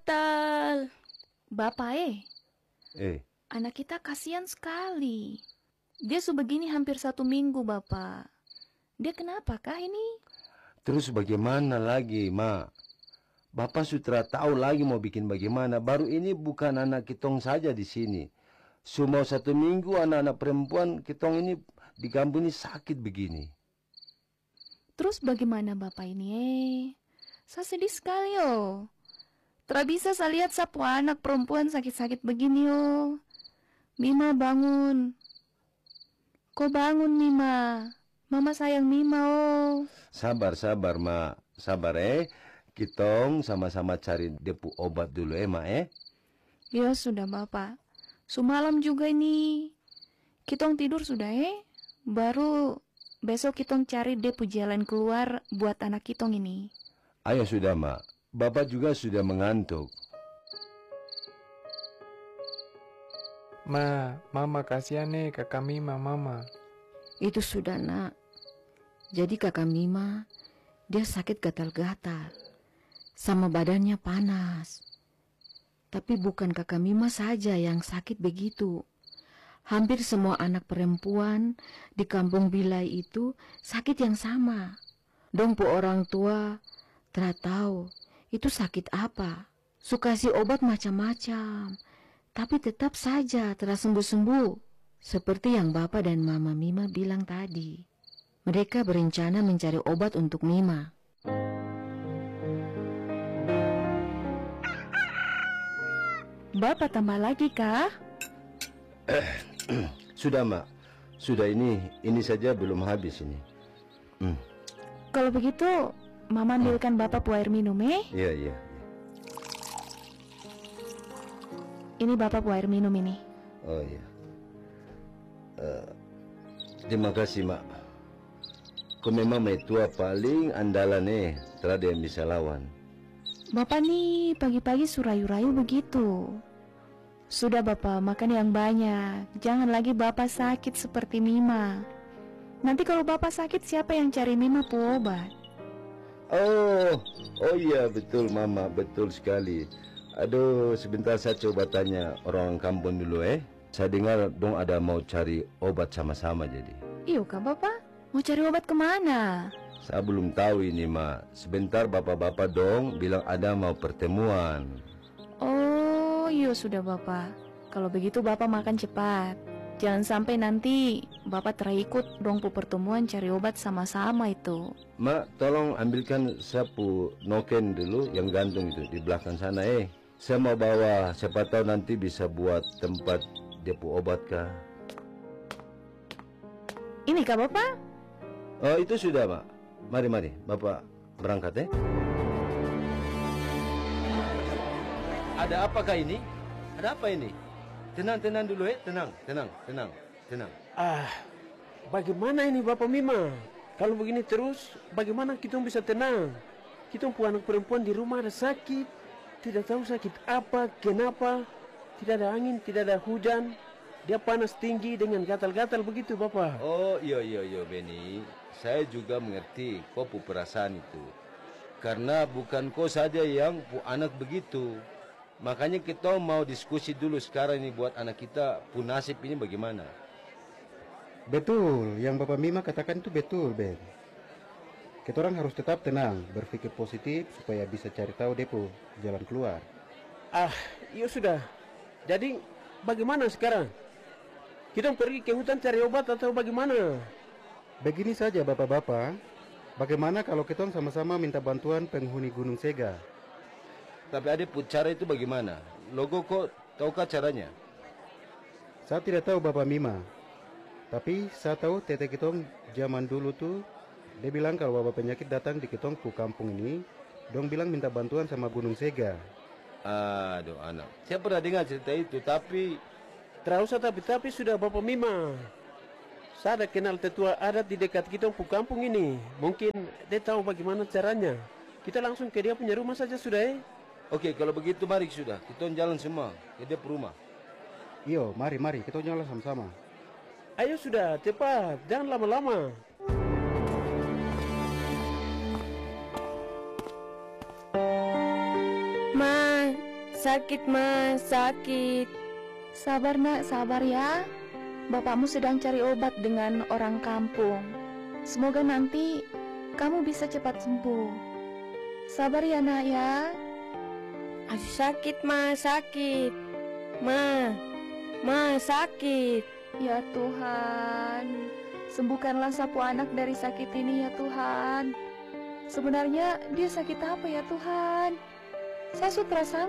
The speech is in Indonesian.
gatal. Bapak Anak kita kasihan sekali. Dia sebegini hampir 1 minggu, Bapak. Dia kenapa kah ini? terus bagaimana lagi, Ma? Bapak sudah tahu lagi mau bikin bagaimana. Baru ini bukan anak kitong saja di sini. Semua 1 minggu anak-anak perempuan kitong ini di kampung ini sakit begini. Terus bagaimana Bapak ini? Saya sedih sekali, oh. Tidak bisa saya lihat satu anak perempuan sakit-sakit begini, oh. Mima bangun. Kok bangun, Mima? Mama sayang Mima, oh. Sabar, Ma. Sabar, Kitong sama-sama cari depu obat dulu, Ma, Ya sudah, Bapak. Semalam juga ini. Kitong tidur sudah, Baru besok kitong cari depu jalan keluar buat anak kitong ini. Ayo sudah, Ma. Bapak juga sudah mengantuk. Mama kasihan nih kakak Mima, Mama. Itu sudah, Nak. Jadi kakak Mima, dia sakit gatal-gatal. Sama badannya panas. Tapi bukan kakak Mima saja yang sakit begitu. Hampir semua anak perempuan di kampung Bilai itu sakit yang sama. Dong pu orang tua tidak tahu itu sakit apa. Suka kasih obat macam-macam. Tapi tetap saja tidak sembuh-sembuh. Seperti yang Bapak dan Mama Mima bilang tadi. Mereka berencana mencari obat untuk Mima. Bapak tambah lagi kah? Sudah, Ma. Sudah, ini saja belum habis ini. Kalau begitu, Mama ambilkan Bapak air minum, Iya. Ini Bapak air minum ini. Oh iya. Terima kasih, Mak. Kau memang tua paling andalan, tidak ada yang bisa lawan. Bapak nih pagi-pagi surayu-rayu begitu. Sudah Bapak, makan yang banyak. Jangan lagi Bapak sakit seperti Mima. Nanti kalau Bapak sakit, siapa yang cari Mima pu obat? Oh iya, betul Mama, betul sekali. Aduh, sebentar saya coba tanya orang kampung dulu, Saya dengar dong ada mau cari obat sama-sama jadi. Iya kah Bapak? Mau cari obat kemana? Saya belum tahu ini, Ma. Sebentar bapak-bapak dong bilang ada mau pertemuan. Oh iya sudah Bapak. Kalau begitu Bapak makan cepat. Jangan sampai nanti Bapak terikut dong pu pertemuan cari obat sama-sama itu. Ma, tolong ambilkan sapu noken dulu yang gantung itu di belakang sana, Saya mau bawa, siapa tahu nanti bisa buat tempat depo obat kah. Ini kah Bapak? Oh itu sudah, Mak. Mari, Bapak berangkat, Ada apakah ini? Ada apa ini? Tenang dulu, tenang. Bagaimana ini Bapak Mima? Kalau begini terus, bagaimana kita bisa tenang? Kita punya anak perempuan di rumah ada sakit, tidak tahu sakit apa, kenapa, tidak ada angin, tidak ada hujan, dia panas tinggi dengan gatal-gatal begitu Bapak. Oh iya Beni, saya juga mengerti kau pu perasaan itu. Karena bukan kau saja yang pu anak begitu. Makanya kita mau diskusi dulu sekarang ini buat anak kita pu nasib ini bagaimana. Betul, yang Bapak Mima katakan itu betul, Ben. Kita orang harus tetap tenang, berpikir positif supaya bisa cari tahu depo jalan keluar. Iya sudah. Jadi bagaimana sekarang? Kita pergi ke hutan cari obat atau bagaimana? Begini saja Bapak-bapak, bagaimana kalau kita sama-sama minta bantuan penghuni Gunung Sega? Tapi ada pu cara itu bagaimana? Logo kok tahukah caranya? Saya tidak tahu Bapak Mima, tapi saya tahu tete kitong zaman dulu tuh, dia bilang kalau wabah penyakit datang di kitong pu kampung ini, dong bilang minta bantuan sama Gunung Sega. Aduh anak, saya pernah dengar cerita itu, tapi Tidak usah tapi sudah Bapak Mima. Saya ada kenal tetua adat di dekat kita pu kampung ini. Mungkin dia tahu bagaimana caranya. Kita langsung ke dia punya rumah saja sudah, Oke, kalau begitu mari sudah, kita jalan semua ke dia rumah. Iyo, mari, kita jalan sama-sama. Ayo sudah, cepat, jangan lama-lama. Ma, sakit, Ma, sakit. Sabar nak, sabar ya. Bapakmu sedang cari obat dengan orang kampung. Semoga nanti kamu bisa cepat sembuh. Sabar ya nak ya. Aduh sakit, Ma, sakit. Ma, sakit. Ya Tuhan, sembuhkanlah Sapu anak dari sakit ini ya Tuhan. Sebenarnya dia sakit apa ya Tuhan? Saya sudah